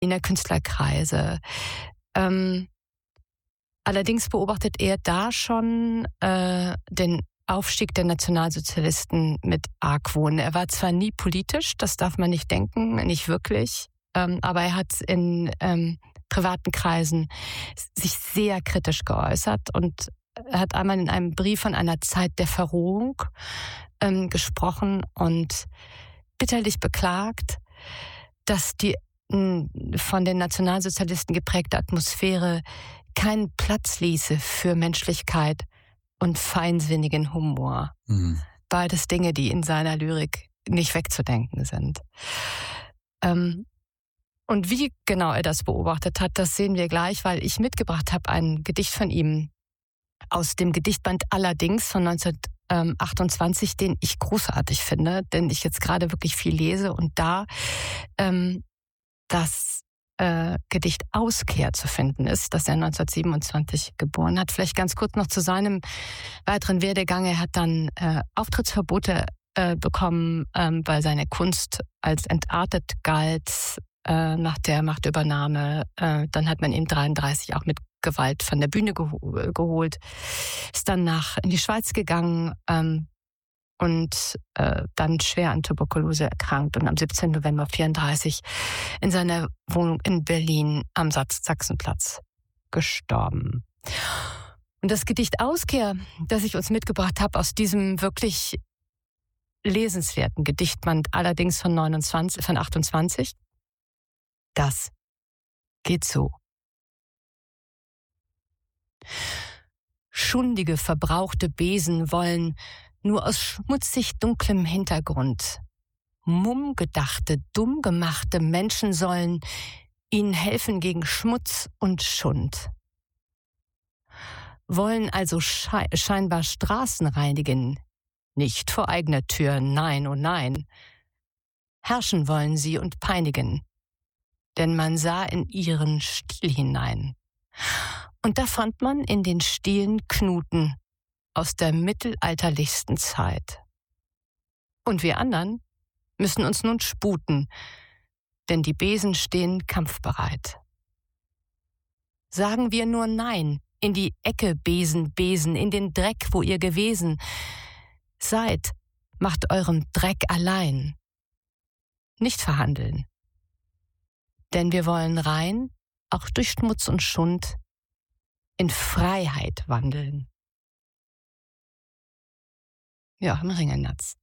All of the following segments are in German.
Künstlerkreise. Allerdings beobachtet er da schon den Aufstieg der Nationalsozialisten mit Argwohn. Er war zwar nie politisch, das darf man nicht denken, nicht wirklich, aber er hat in privaten Kreisen sich sehr kritisch geäußert und er hat einmal in einem Brief von einer Zeit der Verrohung gesprochen und bitterlich beklagt, dass die von den Nationalsozialisten geprägte Atmosphäre keinen Platz ließe für Menschlichkeit und feinsinnigen Humor. Mhm. Beides Dinge, die in seiner Lyrik nicht wegzudenken sind. Und wie genau er das beobachtet hat, das sehen wir gleich, weil ich mitgebracht habe ein Gedicht von ihm aus dem Gedichtband Allerdings von 1928, den ich großartig finde, denn ich jetzt gerade wirklich viel lese und da das Gedicht Auskehr zu finden ist, das er 1927 geboren hat. Vielleicht ganz kurz noch zu seinem weiteren Werdegang. Er hat dann Auftrittsverbote bekommen, weil seine Kunst als entartet galt nach der Machtübernahme. Dann hat man ihn 1933 auch mit Gewalt von der Bühne geholt, ist dann in die Schweiz gegangen und dann schwer an Tuberkulose erkrankt und am 17. November 1934 in seiner Wohnung in Berlin am Sachsenplatz gestorben. Und das Gedicht Auskehr, das ich uns mitgebracht habe aus diesem wirklich lesenswerten Gedichtband, allerdings von 28, das geht so. Schundige, verbrauchte Besen wollen nur aus schmutzig dunklem Hintergrund. Mumm gedachte, dumm gemachte Menschen sollen ihnen helfen gegen Schmutz und Schund. Wollen also scheinbar Straßen reinigen, nicht vor eigener Tür, nein, oh nein. Herrschen wollen sie und peinigen, denn man sah in ihren Stil hinein. Und da fand man in den Stielen Knuten aus der mittelalterlichsten Zeit. Und wir anderen müssen uns nun sputen, denn die Besen stehen kampfbereit. Sagen wir nur Nein, in die Ecke Besen, Besen, in den Dreck, wo ihr gewesen seid, macht eurem Dreck allein. Nicht verhandeln. Denn wir wollen rein, auch durch Schmutz und Schund, in Freiheit wandeln. Joachim Ringelnatz.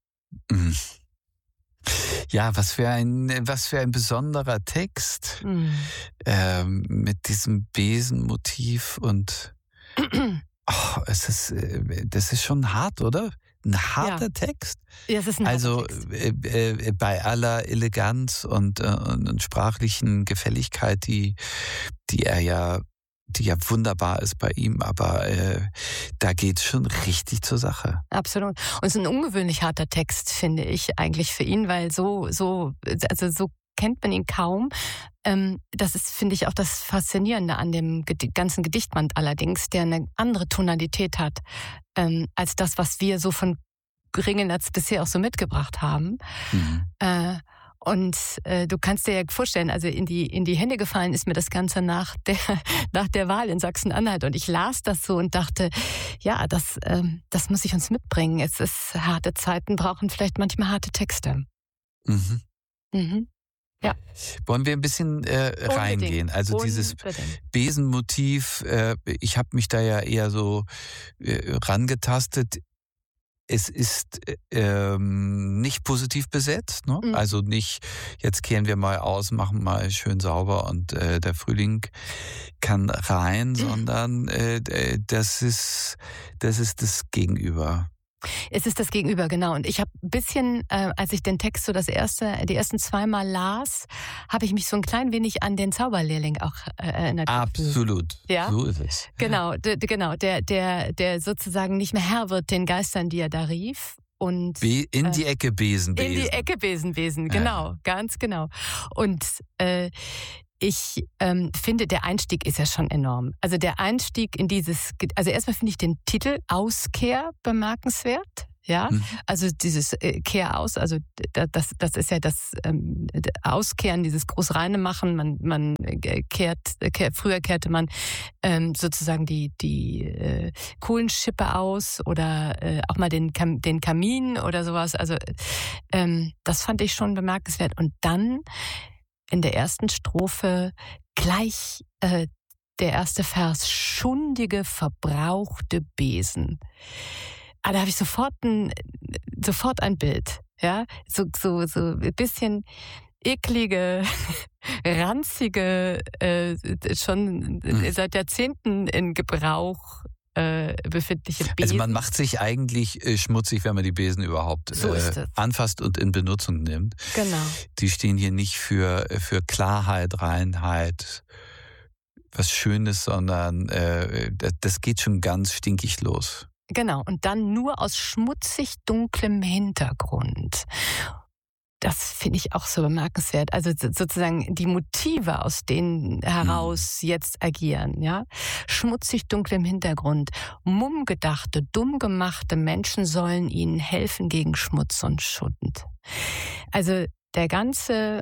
Ja, was für ein besonderer Text mit diesem Besenmotiv und das ist schon hart, oder? Ein harter Text. Ja, es ist ein harter Text. Bei aller Eleganz und sprachlichen Gefälligkeit, die ja wunderbar ist bei ihm, aber da geht's schon richtig zur Sache. Absolut. Und es ist ein ungewöhnlich harter Text, finde ich, eigentlich für ihn, weil so kennt man ihn kaum. Das ist, finde ich, auch das Faszinierende an dem ganzen Gedichtband allerdings, der eine andere Tonalität hat, als das, was wir so von Ringelnatz bisher auch so mitgebracht haben. Mhm. Und du kannst dir ja vorstellen, also in die Hände gefallen ist mir das Ganze nach der Wahl in Sachsen-Anhalt. Und ich las das so und dachte, ja, das muss ich uns mitbringen. Es ist harte Zeiten, brauchen vielleicht manchmal harte Texte. Mhm. Mhm. Ja. Wollen wir ein bisschen reingehen? Also dieses Besenmotiv, ich habe mich da ja eher so rangetastet. Es ist nicht positiv besetzt, ne? Also nicht, jetzt kehren wir mal aus, machen mal schön sauber und der Frühling kann rein, sondern das ist das Gegenüber. Es ist das Gegenüber, genau. Und ich habe ein bisschen, als ich den Text so die ersten zweimal las, habe ich mich so ein klein wenig an den Zauberlehrling auch erinnert. Absolut, ja? So ist es. Genau, der sozusagen nicht mehr Herr wird den Geistern, die er da rief. Und in die Ecke Besen. In die Ecke Besen, genau, ganz genau. Und ich finde, der Einstieg ist ja schon enorm. Also der Einstieg in also erstmal finde ich den Titel Auskehr bemerkenswert. Ja, also dieses Kehr aus, also das ist ja das Auskehren, dieses großreine Machen. Man früher kehrte man sozusagen die Kohlenschippe aus oder auch mal den Kamin oder sowas. Also das fand ich schon bemerkenswert. Und dann in der ersten Strophe gleich der erste Vers: schundige, verbrauchte Besen. Da habe ich sofort ein Bild, ja, so ein bisschen eklige, ranzige, schon seit Jahrzehnten in Gebrauch befindliche Besen. Also man macht sich eigentlich schmutzig, wenn man die Besen überhaupt anfasst und in Benutzung nimmt. Genau. Die stehen hier nicht für Klarheit, Reinheit, was Schönes, sondern das geht schon ganz stinkig los. Genau, und dann nur aus schmutzig dunklem Hintergrund. Das finde ich auch so bemerkenswert. Also sozusagen die Motive, aus denen heraus jetzt agieren, ja. Schmutzig dunklem Hintergrund. Mummgedachte, dumm gemachte Menschen sollen ihnen helfen gegen Schmutz und Schund. Also das ganze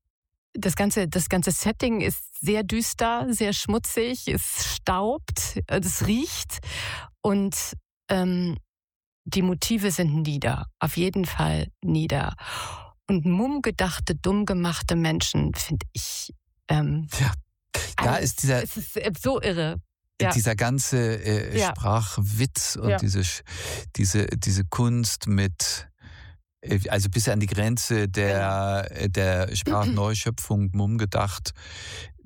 Setting ist sehr düster, sehr schmutzig, es staubt, es riecht und die Motive sind nieder, auf jeden Fall nieder. Und mummgedachte, dumm gemachte Menschen, finde ich. Da ist dieser. Es ist so irre. Dieser ganze Sprachwitz und diese Kunst mit. Also bis an die Grenze der Sprachneuschöpfung, Mumm gedacht,